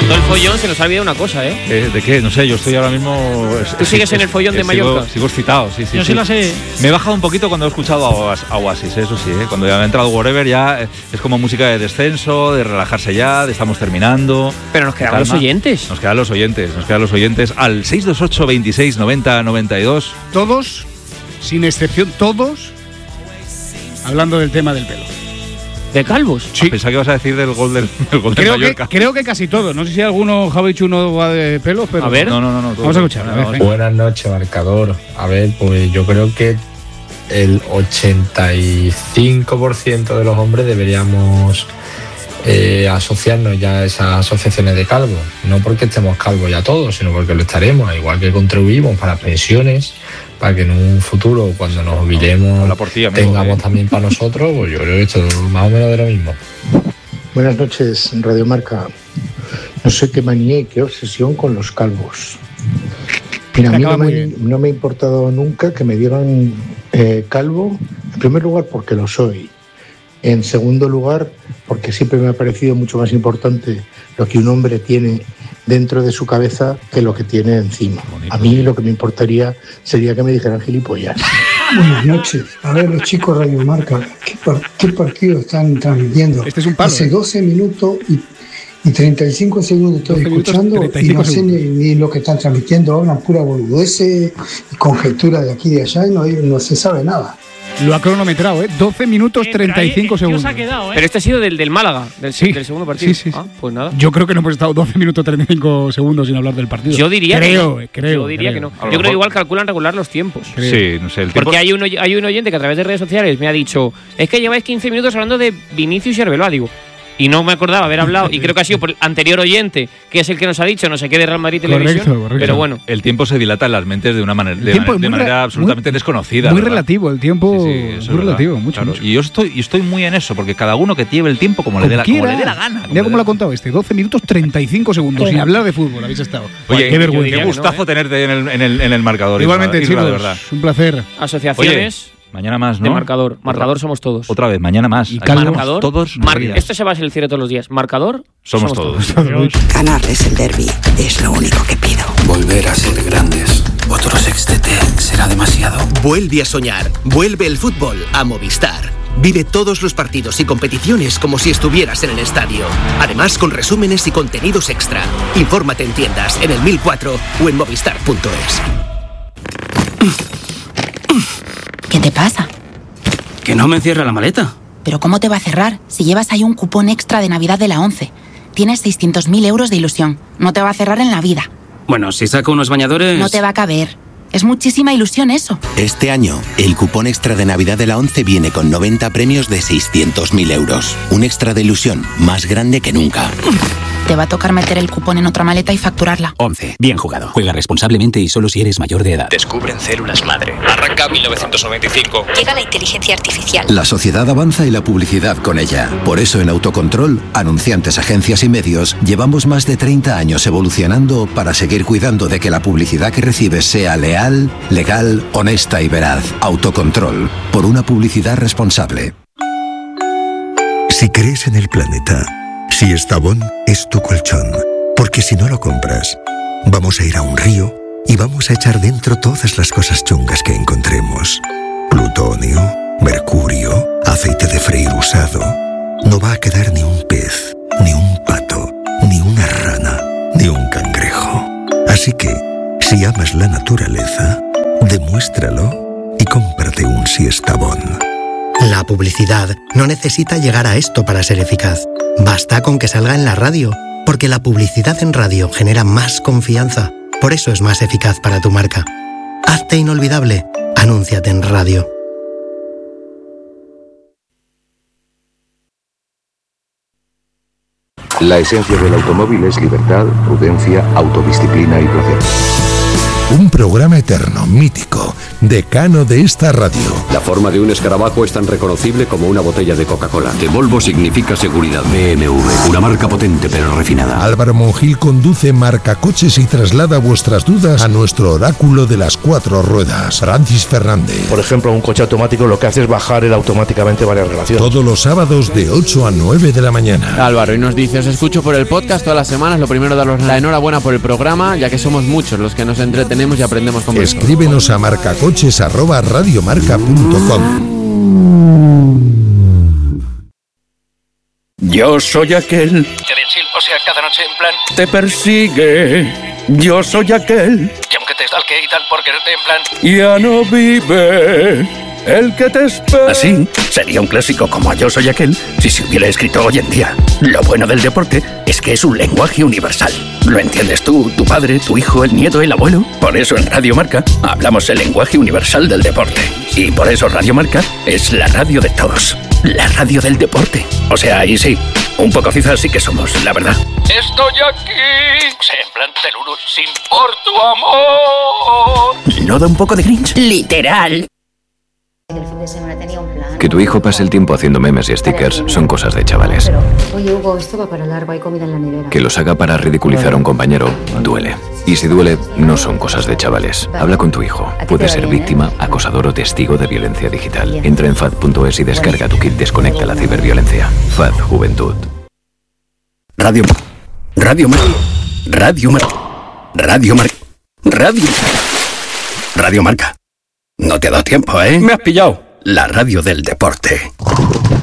Con todo el follón se nos ha olvidado una cosa, ¿eh? ¿De qué? No sé, yo estoy ahora mismo... ¿Tú sigues en el follón de Mallorca? Sigo excitado, sí. Yo sí la sé. Me he bajado un poquito cuando he escuchado a Oasis, eso sí, ¿eh? Cuando ya me ha entrado Whatever ya es como música de descenso, de relajarse ya, de estamos terminando. Pero nos quedan los oyentes. Nos quedan los oyentes al 628 26 90 92. Todos, sin excepción, todos, hablando del tema del pelo. ¿De calvos? Sí. Pensaba que ibas a decir del gol del Mallorca. Creo que casi todos. No sé si alguno, Javi Chuno, va de pelos, pero... A ver. No. Vamos a escuchar. A ver, buenas noches, marcador. A ver, pues yo creo que el 85% de los hombres deberíamos asociarnos ya a esas asociaciones de calvos. No porque estemos calvos ya todos, sino porque lo estaremos. Igual que contribuimos para pensiones, para que en un futuro, cuando nos jubilemos, tengamos también para nosotros, pues yo creo que esto es más o menos de lo mismo. Buenas noches, Radio Marca. No sé qué manía y qué obsesión con los calvos. Mira, a mí no me ha importado nunca que me digan calvo, en primer lugar porque lo soy. En segundo lugar, porque siempre me ha parecido mucho más importante lo que un hombre tiene dentro de su cabeza que lo que tiene encima. A mí lo que me importaría sería que me dijeran gilipollas. Buenas noches. A ver, los chicos Radio Marca, ¿qué partido están transmitiendo? Este es un palo. Hace 12 minutos y 35 segundos estoy escuchando y no sé ni lo que están transmitiendo. Una pura boludeces y conjetura de aquí y de allá y no se sabe nada. Lo ha cronometrado, 12 minutos 35 segundos. Se ha quedado, Pero este ha sido del Málaga, del segundo partido. Sí. Pues nada. Yo creo que no hemos estado 12 minutos 35 segundos sin hablar del partido. Yo diría que no. Creo que no. Yo creo que igual calculan regular los tiempos. Sí, no sé. El tiempo... Porque hay un oyente que a través de redes sociales me ha dicho: es que lleváis 15 minutos hablando de Vinicius y Arbeloa. Digo, y no me acordaba haber hablado, y creo que ha sido por el anterior oyente, que es el que nos ha dicho no sé qué de Real Madrid Televisión. Correcto. Pero bueno. El tiempo se dilata en las mentes de una manera absolutamente desconocida. Muy ¿verdad? relativo, el tiempo Sí, muy relativo, mucho. Y yo estoy muy en eso, porque cada uno que lleve el tiempo como le dé la gana. Mira cómo lo ha contado 12 minutos 35 segundos, sin hablar de fútbol, habéis estado. Oye, qué vergüenza. Qué gustazo tenerte en el marcador. Igualmente, Isra, chicos, de verdad. un placer. Asociaciones... Oye, mañana más, ¿no? De marcador. Marcador somos todos. Otra vez, mañana más. Y marcador. Todos. Esto se va a ser el cierre todos los días. Marcador. Somos todos. Ganarles el derbi es lo único que pido. Volver a ser grandes. Otro sextete será demasiado. Vuelve a soñar. Vuelve el fútbol a Movistar. Vive todos los partidos y competiciones como si estuvieras en el estadio. Además, con resúmenes y contenidos extra. Infórmate en tiendas, en el 1004 o en movistar.es. ¿Qué te pasa? Que no me cierra la maleta. ¿Pero cómo te va a cerrar si llevas ahí un cupón extra de Navidad de la 11? Tienes 600.000 euros de ilusión. No te va a cerrar en la vida. Bueno, si saco unos bañadores... No te va a caber. Es muchísima ilusión eso. Este año, el cupón extra de Navidad de la 11 viene con 90 premios de 600.000 euros. Un extra de ilusión más grande que nunca. Te va a tocar meter el cupón en otra maleta y facturarla. 11. Bien jugado. Juega responsablemente y solo si eres mayor de edad. Descubren células madre. Arranca 1995. Llega la inteligencia artificial. La sociedad avanza y la publicidad con ella. Por eso en Autocontrol, anunciantes, agencias y medios, llevamos más de 30 años evolucionando para seguir cuidando de que la publicidad que recibes sea leal, legal, honesta y veraz. Autocontrol. Por una publicidad responsable. Si crees en el planeta, si Estavón es tu colchón, porque si no lo compras, vamos a ir a un río y vamos a echar dentro todas las cosas chungas que encontremos. Plutonio, mercurio, aceite de freír usado. No va a quedar ni un pez, ni un pato, ni una rana, ni un cangrejo. Así que, si amas la naturaleza, demuéstralo y cómprate un Siestabón. La publicidad no necesita llegar a esto para ser eficaz. Basta con que salga en la radio, porque la publicidad en radio genera más confianza. Por eso es más eficaz para tu marca. Hazte inolvidable. Anúnciate en radio. La esencia del automóvil es libertad, prudencia, autodisciplina y placer. Un programa eterno, mítico, decano de esta radio. La forma de un escarabajo es tan reconocible como una botella de Coca-Cola. De Volvo significa seguridad. BMW, una marca potente pero refinada. Álvaro Monjil conduce Marcacoches y traslada vuestras dudas a nuestro oráculo de las 4 ruedas, Francis Fernández. Por ejemplo, un coche automático lo que hace es bajar automáticamente varias relaciones. Todos los sábados de 8 a 9 de la mañana. Álvaro, y nos dice, os escucho por el podcast todas las semanas. Lo primero, daros la enhorabuena por el programa, ya que somos muchos los que nos entretenemos y aprendemos con vosotros. Escríbenos a marcacoches@radiomarca.com. Yo soy aquel. Terensil, o sea, cada noche en plan. Te persigue. Yo soy aquel. Y aunque te stalke y tal por quererte en plan. Ya no vive. El que te espera. Así sería un clásico como Yo soy aquel si se hubiera escrito hoy en día. Lo bueno del deporte es que es un lenguaje universal. Lo entiendes tú, tu padre, tu hijo, el nieto, el abuelo. Por eso en Radio Marca hablamos el lenguaje universal del deporte. Y por eso Radio Marca es la radio de todos. La radio del deporte. O sea, ahí sí, un poco cizas sí que somos, la verdad. Estoy aquí. O sea, en plan Teluru, sin por tu amor. ¿No da un poco de Grinch? Literal. Que tu hijo pase el tiempo haciendo memes y stickers son cosas de chavales. Oye, Hugo, esto va para largo, hay comida en la nevera. Que los haga para ridiculizar a un compañero duele. Y si duele, no son cosas de chavales. Habla con tu hijo. Puede ser víctima, acosador o testigo de violencia digital. Entra en FAD.es y descarga tu kit Desconecta la ciberviolencia. FAD Juventud. Radio Marca. Radio Marca. Radio Marca. No te ha dado tiempo, ¿eh? Me has pillado. La radio del deporte.